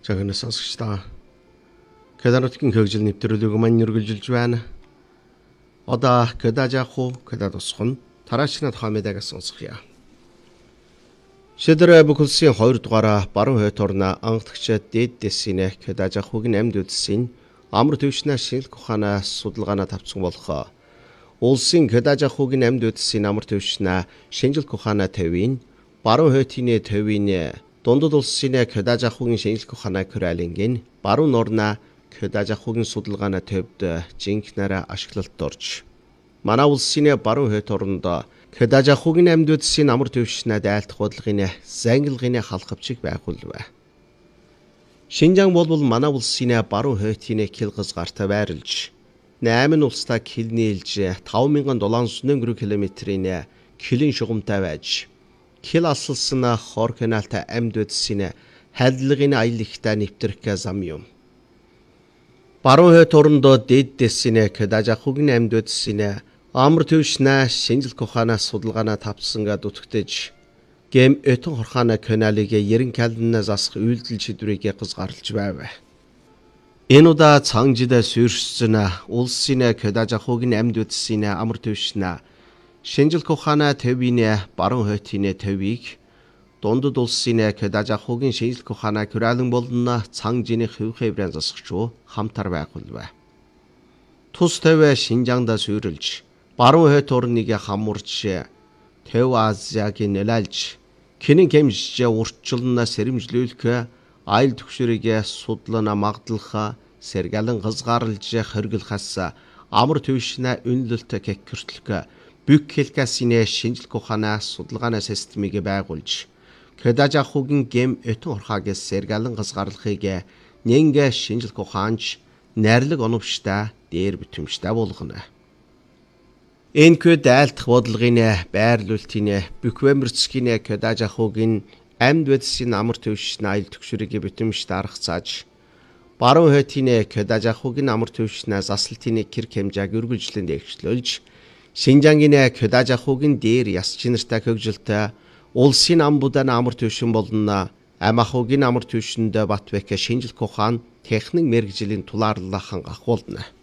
Цагаан сонсогчдоо Кеданотгийн хөгжил нэвтрүүлэг маань үргэлжилж байна. Одоо Кедажаху Кедадосхон тараачнад хамедаг сонсгоё. Шэдэр бүхэлсийн 2 дугаараа баруун хойд орно ангадагчид дээд дэсийн Кедажахугийн амьд үдсийн амар төвшнээ шинжлэх ухаанаа судалгаанаа тавцсан болох улсын Кедажахугийн амьд үдсийн амар төвшнээ шинжлэх ухаанаа тавийн баруун хойдын тавийн дундад улсын Кедажахугийн шинжлэх ухаанаа Коралингийн баруун орно Кедажахугийн судалгаанаа төвд жинхнээр ашиглалт орж манай улсын баруун хойд оронд Кедажахугийн амьд үдсийн амар төвшнээ дайлдах бодлогын зангилгын халахвчиг байгуулв. Шинжаан болбол манай улсын баруун хойдын килгаз гарта байрлж 8 улстай кил нийлж 5794 км-ийн килэн шугамтай байж кил асалсан хор каналтай амьд үдсийн хайрлагын аялагтай нэвтрэх зам юм. Баруун хойд орондоо дээд дэсийн Кедажахугийн амьд үдсийн амар төвшнээ шинжлэх ухаанаас судалгаанаа тавцсангаа дутагдж гэм Өтөн хорхаана каналыг 90 км-аас засах үйлдэл шийдвэрийг хязгаарлаж байв. Энэ удаа цангажид суурьшсан улсын Кедажахугийн амьд үдсийн амар төвшнээ шинжлэх ухаанаа төвийн баруун хойдын төвийг дундад улсын Кедажахугийн шинжлэх ухаанаа Коралин болон цангажийн хөвхөйврэн засагч хамтар байгуулв. Тус төв Шинжаанда суурилж баруун хойд орныг хамуурч Төв Азияг нэлэлж кинэн хэмжиж урьдчилан сэрэмжлүүлэх айл төгшөрийг судлан магадлах сэргэлэн хязгаарлаж хоригдлахаас амар төвшнээ үнэлэлт кекэртлэх Бүкхелкасийн шинжлэх ухаанаа судалгааны системийг байгуулж Кедажахугийн гэм Өтөн хорхаагаас сэргэлэн хязгаарлахыг нэнгэ шинжлэх ухаанч найрлаг оновчтой дээр бүтэмжтэй болгоно. Энэхүү дайлдах бодлогын байрлуулалтын Бүквемберцгийн Кедажахугийн амьд үдсийн амар төвшний айл төгшөрийг бүтэмжтэй арга зааж баруун хойдын Кедажахугийн амар төвшний заслалтын кирк хэмжээг үргэлжлэн дэвшлүүлж Шинжаангийн Кедажахугийн дээр яс чинартай хөгжилтэй улсын амбудан амар төвшин болон Амахугийн амар төвшөнд Батбек шинжлэх ухаан техник мэргэжлийн тулаарлах хангах болно.